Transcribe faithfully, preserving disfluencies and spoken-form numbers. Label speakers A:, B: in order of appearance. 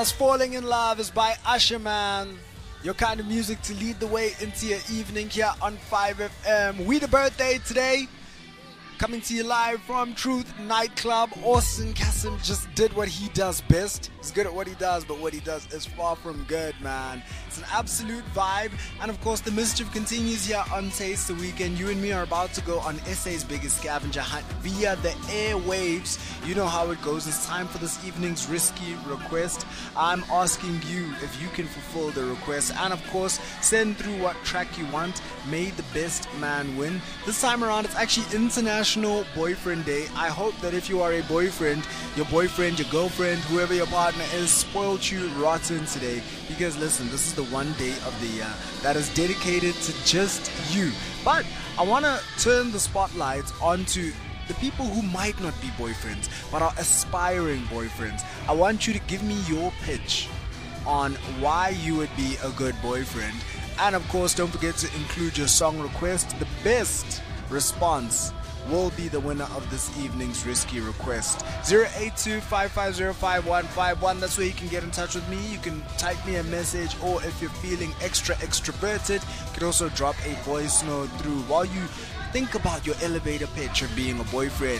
A: Falling in Love is by Usher, man. Your kind of music to lead the way into your evening here on five F M. We the birthday today. Coming to you live from Truth Nightclub. Austin Kasim just did what he does best. He's good at what he does, but what he does is far from good, man. It's an absolute vibe. And of course, the mischief continues here on Taste the Weekend. You and me are about to go on S A's biggest scavenger hunt via the airwaves. You know how it goes. It's time for this evening's risky request. I'm asking you if you can fulfill the request. And of course, send through what track you want. May the best man win. This time around, it's actually International Boyfriend Day. I hope that if you are a boyfriend, your boyfriend, your girlfriend, whoever your partner is, spoiled you rotten today. Because listen, this is the one day of the year that is dedicated to just you. But I want to turn the spotlight onto the people who might not be boyfriends but are aspiring boyfriends. I want you to give me your pitch on why you would be a good boyfriend. And of course, don't forget to include your song request. The best response will be the winner of this evening's risky request. zero eight two, five five zero, five one five one. That's where you can get in touch with me. You can type me a message, or if you're feeling extra extroverted, you can also drop a voice note through while you think about your elevator pitch of being a boyfriend.